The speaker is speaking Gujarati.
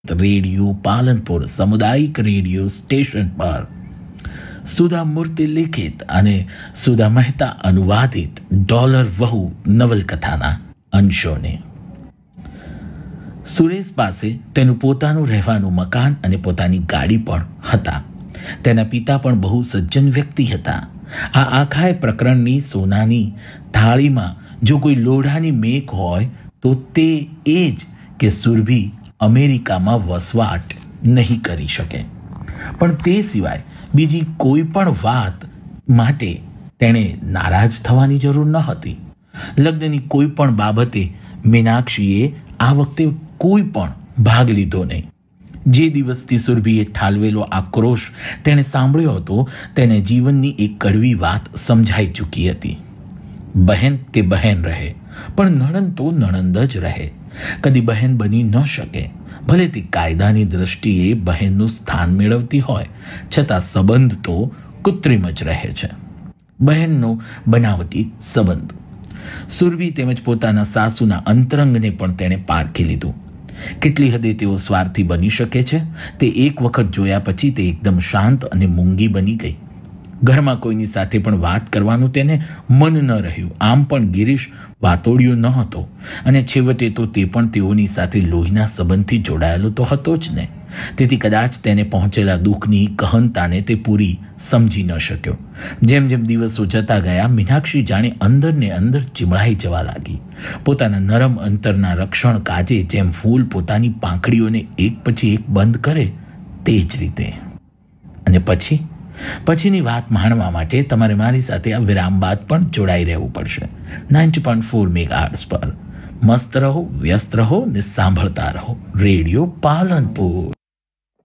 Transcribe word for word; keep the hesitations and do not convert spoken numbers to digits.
રેડિયો પાલનપુર સામુદાયિક રેડિયો સ્ટેશન પર સુધા મૂર્તિ લિખિત અને સુધા મહેતા અનુવાદિત ડોલર વહુ નવલકથાના અંશોને. સુરેશ પાસે તેનું પોતાનું રહેવાનું મકાન અને પોતાની ગાડી પણ હતા. તેના પિતા પણ બહુ સજ્જન વ્યક્તિ હતા. આ આખાય પ્રકરણની સોનાની થાળીમાં જો કોઈ લોઢાની મેક હોય તો તે એ જ કે સુરભી અમેરિકામાં વસવાટ નહીં કરી શકે. પણ તે સિવાય બીજી કોઈ પણ વાત માટે તેણે નારાજ થવાની જરૂર ન હતી. લગ્નની કોઈ પણ બાબતે મીનાક્ષીએ આ વખતે કોઈ પણ ભાગ લીધો નહીં. જે દિવસથી સુરભીએ ઠાલવેલો આક્રોશ તેણે સાંભળ્યો હતો તેને જીવનની એક કડવી વાત સમજાઈ ચૂકી હતી. બહેન તે બહેન રહે, પણ નણંદ તો નણંદ જ રહે. કદી બહેન બની ન શકે. ભલે તે કાયદાની દ્રષ્ટિએ બહેનનું સ્થાન મેળવતી હોય, છતાં સંબંધ તો કૃત્રિમ જ રહે છે. બહેનનો બનાવટી સંબંધ. સુરભી તેમજ પોતાના સાસુના અંતરંગને પણ તેણે પારખી લીધું. કેટલી હદે તેઓ સ્વાર્થી બની શકે છે તે એક વખત જોયા પછી તે એકદમ શાંત અને મૂંગી બની ગઈ. ઘરમાં કોઈની સાથે પણ વાત કરવાનું તેને મન ન રહ્યું. આમ પણ ગિરીશ વાતોડિયો ન હતો અને છેવટે તો તે પણ તેઓની સાથે લોહીના સંબંધથી જોડાયેલો તો હતો જ ને. તેથી કદાચ તેને પહોંચેલા દુઃખની ગહનતાને તે પૂરી સમજી ન શક્યો. જેમ જેમ દિવસો જતા ગયા મીનાક્ષી જાણે અંદર ને અંદર ચીમળાઈ જવા લાગી. પોતાના નરમ અંતરના રક્ષણ કાજે જેમ ફૂલ પોતાની પાંખડીઓને એક પછી એક બંધ કરે તે જ રીતે. અને પછી પછીની વાત માણવા માટે તમારે મારી સાથે આ વિરામ બાદ પણ જોડાઈ રહેવું પડશે. નાઇન્ટી પોઈન્ટ ફોર મેગાહર્ટ્ઝ પર મસ્ત રહો, વ્યસ્ત રહો ને સાંભળતા રહો રેડિયો પાલનપુર.